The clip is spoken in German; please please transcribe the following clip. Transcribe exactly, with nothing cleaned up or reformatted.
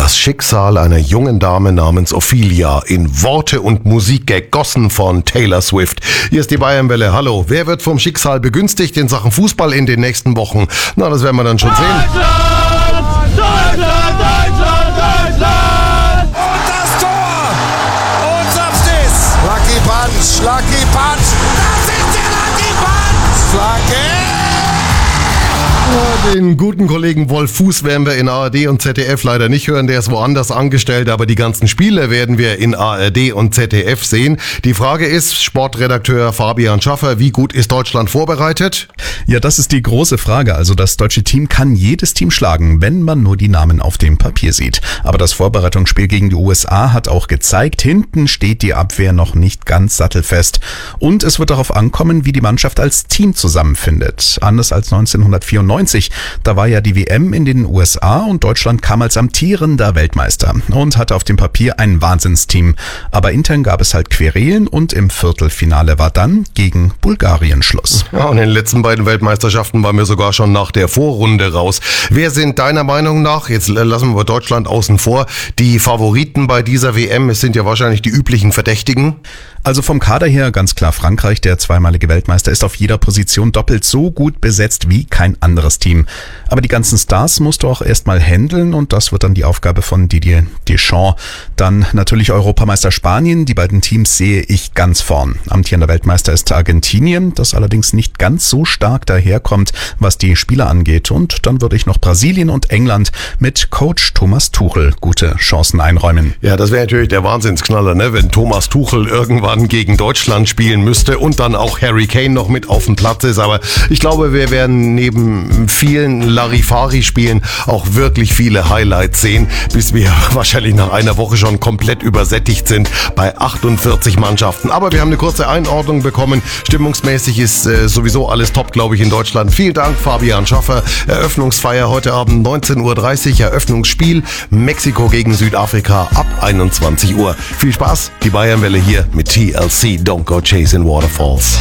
Das Schicksal einer jungen Dame namens Ophelia in Worte und Musik gegossen von Taylor Swift. Hier ist die Bayernwelle. Hallo, wer wird vom Schicksal begünstigt in Sachen Fußball in den nächsten Wochen? Na, das werden wir dann schon sehen. Deutschland! Deutschland! Deutschland! Deutschland! Und das Tor! Und Substis! Lucky Punch! Lucky Punch! Das ist der Lucky Punch! Flanke! Den guten Kollegen Wolf Fuß werden wir in A R D und Z D F leider nicht hören, der ist woanders angestellt, aber die ganzen Spiele werden wir in A R D und Z D F sehen. Die Frage ist, Sportredakteur Fabian Schaffer, wie gut ist Deutschland vorbereitet? Ja, das ist die große Frage. Also das deutsche Team kann jedes Team schlagen, wenn man nur die Namen auf dem Papier sieht. Aber das Vorbereitungsspiel gegen die U S A hat auch gezeigt, hinten steht die Abwehr noch nicht ganz sattelfest. Und es wird darauf ankommen, wie die Mannschaft als Team zusammenfindet. Anders als neunzehnhundertvierundneunzig. Da war ja die W M in den U S A und Deutschland kam als amtierender Weltmeister und hatte auf dem Papier ein Wahnsinnsteam. Aber intern gab es halt Querelen und im Viertelfinale war dann gegen Bulgarien Schluss. Ja, und in den letzten beiden Weltmeisterschaften waren wir sogar schon nach der Vorrunde raus. Wer sind deiner Meinung nach, jetzt lassen wir Deutschland außen vor, die Favoriten bei dieser W M? Es sind ja wahrscheinlich die üblichen Verdächtigen. Also vom Kader her ganz klar Frankreich, der zweimalige Weltmeister, ist auf jeder Position doppelt so gut besetzt wie kein anderes Team. Aber die ganzen Stars musst du auch erstmal handeln und das wird dann die Aufgabe von Didier Deschamps. Dann natürlich Europameister Spanien, die beiden Teams sehe ich ganz vorn. Amtierender Weltmeister ist Argentinien, das allerdings nicht ganz so stark daherkommt, was die Spieler angeht. Und dann würde ich noch Brasilien und England mit Coach Thomas Tuchel gute Chancen einräumen. Ja, das wäre natürlich der Wahnsinnsknaller, ne? Wenn Thomas Tuchel irgendwann gegen Deutschland spielen müsste und dann auch Harry Kane noch mit auf dem Platz ist. Aber ich glaube, wir werden neben vielen Larifari-Spielen auch wirklich viele Highlights sehen, bis wir wahrscheinlich nach einer Woche schon komplett übersättigt sind bei achtundvierzig Mannschaften. Aber wir haben eine kurze Einordnung bekommen. Stimmungsmäßig ist äh, sowieso alles top, glaube ich, in Deutschland. Vielen Dank, Fabian Schaffer. Eröffnungsfeier heute Abend neunzehn Uhr dreißig. Eröffnungsspiel Mexiko gegen Südafrika ab einundzwanzig Uhr. Viel Spaß, die Bayernwelle hier mit T L C, Don't Go Chasing Waterfalls.